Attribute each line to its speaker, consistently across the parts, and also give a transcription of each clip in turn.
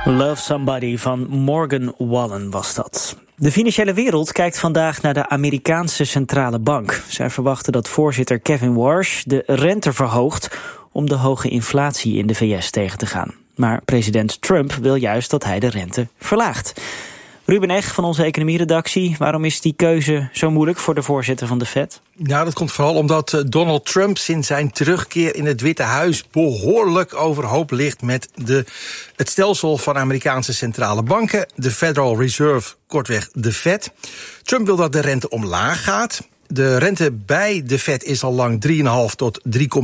Speaker 1: Love Somebody van Morgan Wallen was dat. De financiële wereld kijkt vandaag naar de Amerikaanse centrale bank. Zij verwachten dat voorzitter Kevin Warsh de rente verhoogt om de hoge inflatie in de VS tegen te gaan. Maar president Trump wil juist dat hij de rente verlaagt. Ruben Eg van onze economieredactie, waarom is die keuze zo moeilijk voor de voorzitter van de Fed?
Speaker 2: Nou, dat komt vooral omdat Donald Trump sinds zijn terugkeer in het Witte Huis behoorlijk overhoop ligt met het stelsel van Amerikaanse centrale banken, de Federal Reserve, kortweg de Fed. Trump wil dat de rente omlaag gaat. De rente bij de Fed is al lang 3,5 tot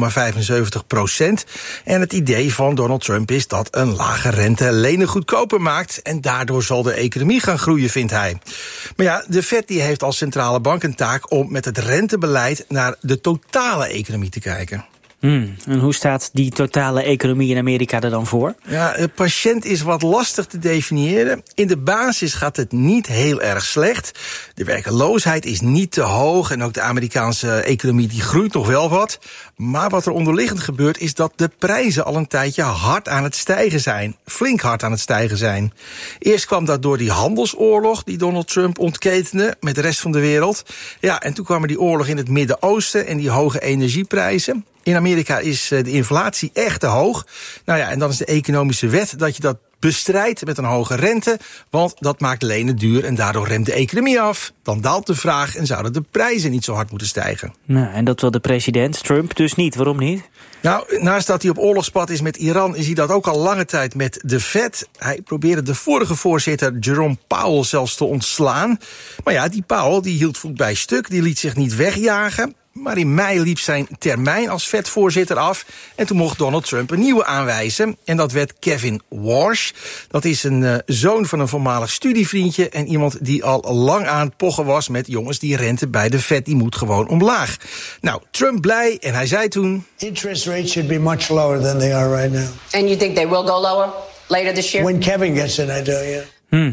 Speaker 2: 3,75%. En het idee van Donald Trump is dat een lage rente lenen goedkoper maakt. En daardoor zal de economie gaan groeien, vindt hij. Maar ja, de Fed die heeft als centrale bank een taak om met het rentebeleid naar de totale economie te kijken.
Speaker 1: En hoe staat die totale economie in Amerika er dan voor?
Speaker 2: Ja, de patiënt is wat lastig te definiëren. In de basis gaat het niet heel erg slecht. De werkeloosheid is niet te hoog en ook de Amerikaanse economie die groeit nog wel wat. Maar wat er onderliggend gebeurt is dat de prijzen al een tijdje hard aan het stijgen zijn. Flink hard aan het stijgen zijn. Eerst kwam dat door die handelsoorlog die Donald Trump ontketende met de rest van de wereld. Ja, en toen kwam er die oorlog in het Midden-Oosten en die hoge energieprijzen. In Amerika is de inflatie echt te hoog. Nou ja, en dan is de economische wet dat je dat bestrijdt met een hoge rente, want dat maakt lenen duur en daardoor remt de economie af. Dan daalt de vraag en zouden de prijzen niet zo hard moeten stijgen.
Speaker 1: Nou, en dat wil de president Trump dus niet. Waarom niet?
Speaker 2: Nou, naast dat hij op oorlogspad is met Iran, is hij dat ook al lange tijd met de Fed. Hij probeerde de vorige voorzitter Jerome Powell zelfs te ontslaan. Maar ja, die Powell die hield voet bij stuk, die liet zich niet wegjagen. Maar in mei liep zijn termijn als Fed-voorzitter af. En toen mocht Donald Trump een nieuwe aanwijzen. En dat werd Kevin Warsh. Dat is een zoon van een voormalig studievriendje. En iemand die al lang aan het pochen was met jongens, die rente bij de Fed die moet gewoon omlaag. Nou, Trump blij en hij zei toen:
Speaker 3: Interest rates should be much lower than they are right now.
Speaker 4: And you think they will go lower later this year?
Speaker 3: When Kevin gets in, I do, yeah.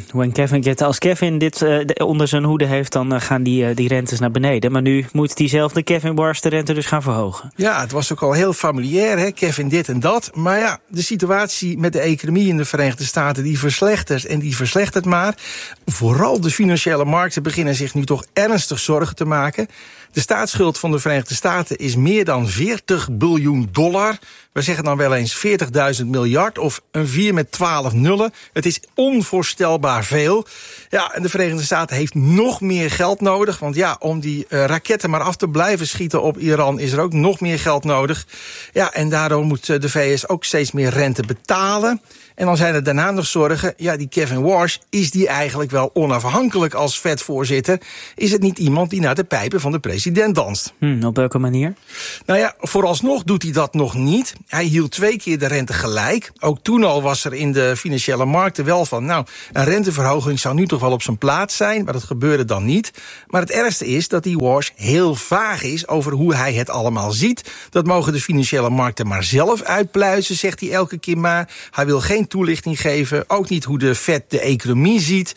Speaker 1: Als Kevin dit onder zijn hoede heeft, dan gaan die rentes naar beneden. Maar nu moet diezelfde Kevin Warsh de rente dus gaan verhogen.
Speaker 2: Ja, het was ook al heel familiair, hè? Kevin dit en dat. Maar ja, de situatie met de economie in de Verenigde Staten die verslechtert en die verslechtert maar. Vooral de financiële markten beginnen zich nu toch ernstig zorgen te maken. De staatsschuld van de Verenigde Staten is meer dan $40 biljoen. We zeggen dan wel eens 40.000 miljard of een 4 met 12 nullen. Het is onvoorstelbaar veel. Ja, en de Verenigde Staten heeft nog meer geld nodig. Want ja, om die raketten maar af te blijven schieten op Iran is er ook nog meer geld nodig. Ja, en daardoor moet de VS ook steeds meer rente betalen. En dan zijn er daarna nog zorgen, ja, die Kevin Warsh, is die eigenlijk wel onafhankelijk als Fed-voorzitter? Is het niet iemand die naar de pijpen van de president danst?
Speaker 1: Op welke manier?
Speaker 2: Nou ja, vooralsnog doet hij dat nog niet. Hij hield 2 keer de rente gelijk. Ook toen al was er in de financiële markten wel van, nou, een renteverhoging zou nu toch wel op zijn plaats zijn, maar dat gebeurde dan niet. Maar het ergste is dat die Warsh heel vaag is over hoe hij het allemaal ziet. Dat mogen de financiële markten maar zelf uitpluizen, zegt hij elke keer maar. Hij wil geen toelichting geven, ook niet hoe de Fed de economie ziet.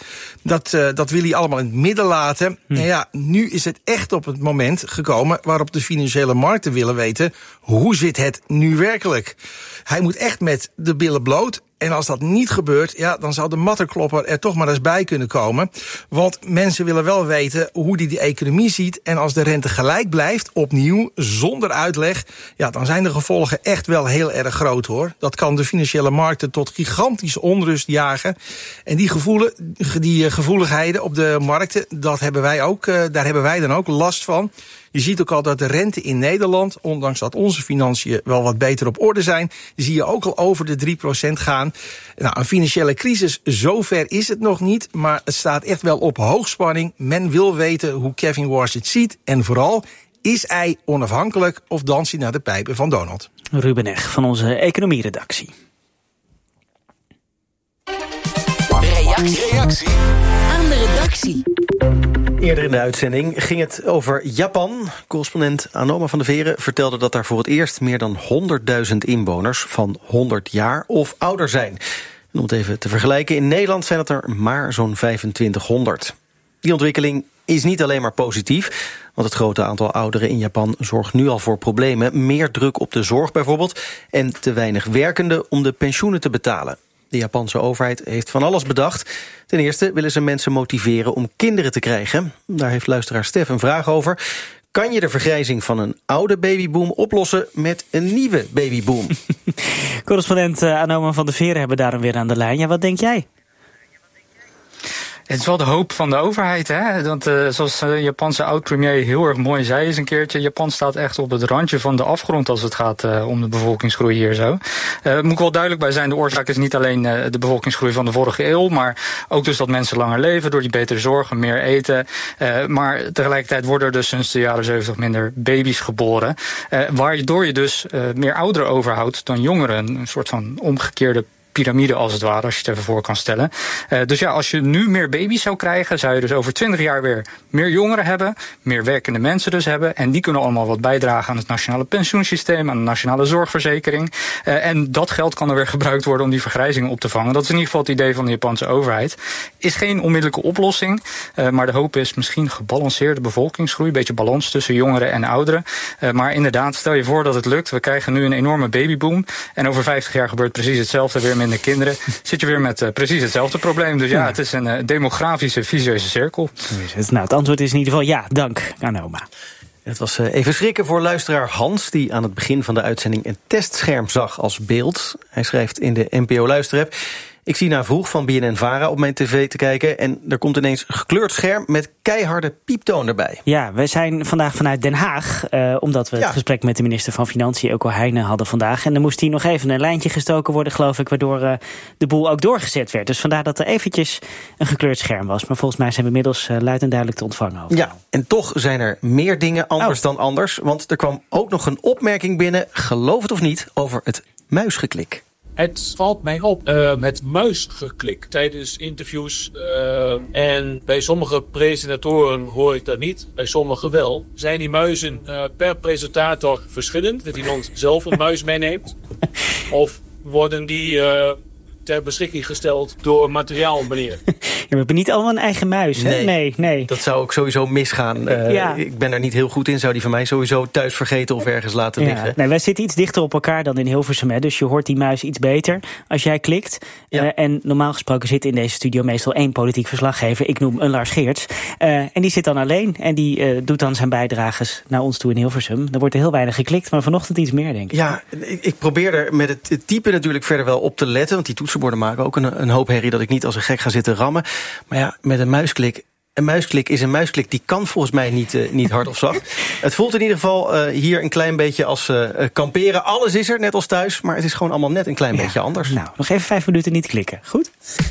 Speaker 2: Dat wil hij allemaal in het midden laten. En ja, nu is het echt op het moment gekomen waarop de financiële markten willen weten, hoe zit het nu werkelijk? Hij moet echt met de billen bloot. En als dat niet gebeurt, ja, dan zou de mattenklopper er toch maar eens bij kunnen komen. Want mensen willen wel weten hoe die economie ziet. En als de rente gelijk blijft, opnieuw, zonder uitleg, ja, dan zijn de gevolgen echt wel heel erg groot, hoor. Dat kan de financiële markten tot gigantische onrust jagen. En die gevoeligheden op de markten, daar hebben wij dan ook last van. Je ziet ook al dat de rente in Nederland, ondanks dat onze financiën wel wat beter op orde zijn, zie je ook al over de 3% gaan. Nou, een financiële crisis, zover is het nog niet, maar het staat echt wel op hoogspanning. Men wil weten hoe Kevin Warsh het ziet en vooral, is hij onafhankelijk of danst hij naar de pijpen van Donald?
Speaker 1: Ruben Eg van onze economieredactie.
Speaker 5: Reactie aan de redactie.
Speaker 6: Eerder in de uitzending ging het over Japan. Correspondent Anoma van de Veren vertelde dat daar voor het eerst meer dan 100.000 inwoners van 100 jaar of ouder zijn. En om het even te vergelijken, in Nederland zijn het er maar zo'n 2500. Die ontwikkeling is niet alleen maar positief, want het grote aantal ouderen in Japan zorgt nu al voor problemen. Meer druk op de zorg bijvoorbeeld en te weinig werkenden om de pensioenen te betalen. De Japanse overheid heeft van alles bedacht. Ten eerste willen ze mensen motiveren om kinderen te krijgen. Daar heeft luisteraar Stef een vraag over. Kan je de vergrijzing van een oude babyboom oplossen met een nieuwe babyboom?
Speaker 1: Correspondent Anoma van der Veren hebben daarom weer aan de lijn. Ja, wat denk jij?
Speaker 7: Het is wel de hoop van de overheid, hè? Want zoals de Japanse oud-premier heel erg mooi zei eens een keertje, Japan staat echt op het randje van de afgrond als het gaat om de bevolkingsgroei hier zo. Moet ik wel duidelijk bij zijn, de oorzaak is niet alleen de bevolkingsgroei van de vorige eeuw, maar ook dus dat mensen langer leven door die betere zorg en meer eten. Maar tegelijkertijd worden er dus sinds de jaren 70 minder baby's geboren, waardoor je dus meer ouderen overhoudt dan jongeren. Een soort van omgekeerde piramide als het ware, als je het even voor kan stellen. Dus ja, als je nu meer baby's zou krijgen, zou je dus over 20 jaar weer meer jongeren hebben, meer werkende mensen dus hebben, en die kunnen allemaal wat bijdragen aan het nationale pensioensysteem, aan de nationale zorgverzekering. En dat geld kan er weer gebruikt worden om die vergrijzingen op te vangen. Dat is in ieder geval het idee van de Japanse overheid. Is geen onmiddellijke oplossing, maar de hoop is misschien gebalanceerde bevolkingsgroei, een beetje balans tussen jongeren en ouderen. Maar inderdaad, stel je voor dat het lukt. We krijgen nu een enorme babyboom en over 50 jaar gebeurt precies hetzelfde, weer minder kinderen, zit je weer met precies hetzelfde probleem. Dus ja, het is een demografische, visieuze cirkel.
Speaker 1: Nou, het antwoord is in ieder geval ja, dank Anoma.
Speaker 6: Het was even schrikken voor luisteraar Hans, die aan het begin van de uitzending een testscherm zag als beeld. Hij schrijft in de NPO Luisterapp: ik zie na vroeg van BNN-Vara op mijn tv te kijken en er komt ineens een gekleurd scherm met keiharde pieptoon erbij.
Speaker 1: Ja, wij zijn vandaag vanuit Den Haag, omdat we het gesprek met de minister van Financiën, Eelco Heijnen, hadden vandaag. En dan moest hier nog even een lijntje gestoken worden, geloof ik, waardoor de boel ook doorgezet werd. Dus vandaar dat er eventjes een gekleurd scherm was. Maar volgens mij zijn we inmiddels luid en duidelijk te ontvangen. Overal.
Speaker 6: Ja, en toch zijn er meer dingen anders dan anders. Want er kwam ook nog een opmerking binnen, geloof het of niet, over het muisgeklik.
Speaker 8: Het valt mij op met muisgeklik tijdens interviews. En bij sommige presentatoren hoor ik dat niet, bij sommigen wel. Zijn die muizen per presentator verschillend, dat iemand zelf een muis meeneemt? Of worden die ter beschikking gesteld door materiaal, meneer?
Speaker 1: Ja, we hebben niet allemaal een eigen muis, hè? Nee.
Speaker 6: Dat zou ook sowieso misgaan. Ik ben er niet heel goed in. Zou die van mij sowieso thuis vergeten of ergens laten liggen?
Speaker 1: Nee, wij zitten iets dichter op elkaar dan in Hilversum, hè? Dus je hoort die muis iets beter als jij klikt. Ja. En normaal gesproken zit in deze studio meestal 1 politiek verslaggever. Ik noem een Lars Geerts. En die zit dan alleen en die doet dan zijn bijdrages naar ons toe in Hilversum. Er wordt er heel weinig geklikt, maar vanochtend iets meer, denk ik.
Speaker 6: Ja, ik probeer er met het typen natuurlijk verder wel op te letten, want die toetsenborden maken ook een hoop herrie dat ik niet als een gek ga zitten rammen. Maar ja, met een muisklik is een muisklik, die kan volgens mij niet hard of zacht. Het voelt in ieder geval hier een klein beetje als kamperen. Alles is er, net als thuis, maar het is gewoon allemaal net een klein beetje anders.
Speaker 1: Nou, nog even 5 minuten niet klikken. Goed?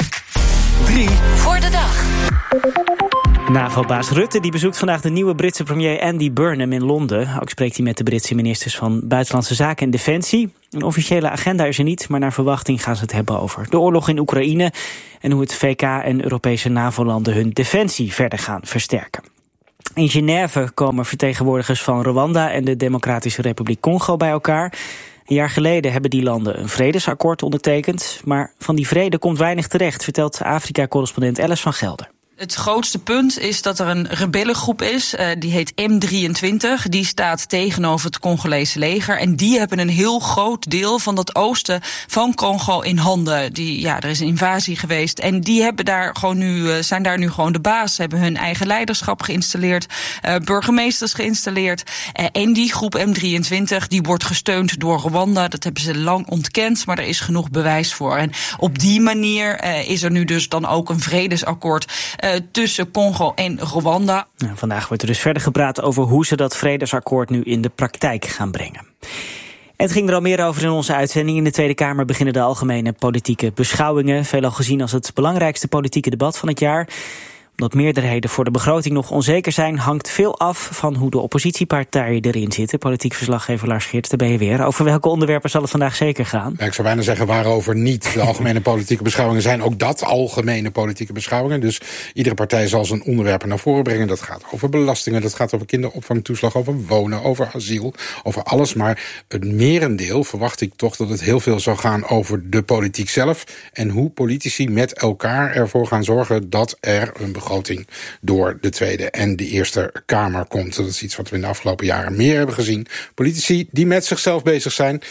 Speaker 5: 3 voor de dag.
Speaker 1: NAVO-baas Rutte die bezoekt vandaag de nieuwe Britse premier Andy Burnham in Londen. Ook spreekt hij met de Britse ministers van Buitenlandse Zaken en Defensie. Een officiële agenda is er niet, maar naar verwachting gaan ze het hebben over de oorlog in Oekraïne en hoe het VK en Europese NAVO-landen hun defensie verder gaan versterken. In Genève komen vertegenwoordigers van Rwanda en de Democratische Republiek Congo bij elkaar. Een jaar geleden hebben die landen een vredesakkoord ondertekend, maar van die vrede komt weinig terecht, vertelt Afrika-correspondent Alice van Gelder.
Speaker 9: Het grootste punt is dat er een rebellengroep is, die heet M23. Die staat tegenover het Congolese leger. En die hebben een heel groot deel van dat oosten van Congo in handen. Er is een invasie geweest. En die hebben daar gewoon zijn daar nu gewoon de baas. Ze hebben hun eigen leiderschap geïnstalleerd. Burgemeesters geïnstalleerd. En die groep M23 die wordt gesteund door Rwanda. Dat hebben ze lang ontkend, maar er is genoeg bewijs voor. En op die manier is er nu dus dan ook een vredesakkoord tussen Congo en Rwanda.
Speaker 1: Nou, vandaag wordt er dus verder gepraat over hoe ze dat vredesakkoord nu in de praktijk gaan brengen. Het ging er al meer over in onze uitzending. In de Tweede Kamer beginnen de algemene politieke beschouwingen, veelal gezien als het belangrijkste politieke debat van het jaar. Omdat meerderheden voor de begroting nog onzeker zijn, hangt veel af van hoe de oppositiepartijen erin zitten. Politiek verslaggever Lars Geerts, daar ben je weer. Over welke onderwerpen zal het vandaag zeker gaan?
Speaker 10: Ja, ik zou bijna zeggen waarover niet. De algemene politieke beschouwingen zijn ook dat, algemene politieke beschouwingen. Dus iedere partij zal zijn onderwerpen naar voren brengen. Dat gaat over belastingen, dat gaat over kinderopvangtoeslag, over wonen, over asiel, over alles. Maar het merendeel verwacht ik toch dat het heel veel zal gaan over de politiek zelf en hoe politici met elkaar ervoor gaan zorgen dat er een begroting door de Tweede en de Eerste Kamer komt. Dat is iets wat we in de afgelopen jaren meer hebben gezien. Politici die met zichzelf bezig zijn.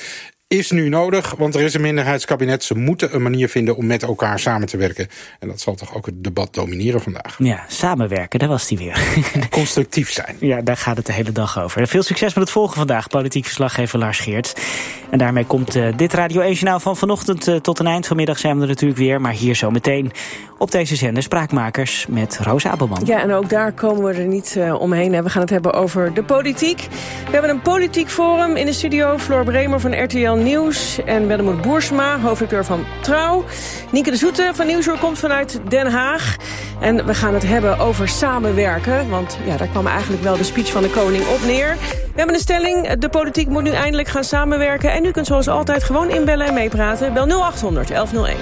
Speaker 10: is nu nodig, want er is een minderheidskabinet. Ze moeten een manier vinden om met elkaar samen te werken. En dat zal toch ook het debat domineren vandaag.
Speaker 1: Ja, samenwerken, daar was die weer.
Speaker 10: Constructief zijn.
Speaker 1: Ja, daar gaat het de hele dag over. Veel succes met het volgen vandaag, politiek verslaggever Lars Geerts. En daarmee komt dit Radio 1-journaal van vanochtend tot een eind. Vanmiddag zijn we er natuurlijk weer, maar hier zo meteen op deze zender Spraakmakers met Roos Abelman.
Speaker 11: Ja, en ook daar komen we er niet omheen. We gaan het hebben over de politiek. We hebben een politiek forum in de studio. Floor Bremer van RTL Nieuws en Wellemoed Boersma, hoofdredacteur van Trouw. Nienke de Zoete van Nieuwsuur komt vanuit Den Haag. En we gaan het hebben over samenwerken. Want ja, daar kwam eigenlijk wel de speech van de koning op neer. We hebben een stelling. De politiek moet nu eindelijk gaan samenwerken. En u kunt zoals altijd gewoon inbellen en meepraten. Bel 0800 1101.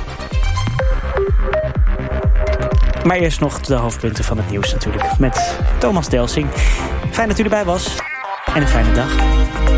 Speaker 1: Maar eerst nog de hoofdpunten van het nieuws natuurlijk. Met Thomas Delsing. Fijn dat u erbij was. En een fijne dag.